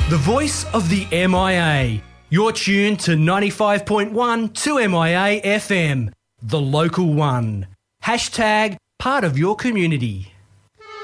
The voice of the MIA. You're tuned to 95.1 2MIA FM, the local one. Hashtag part of your community.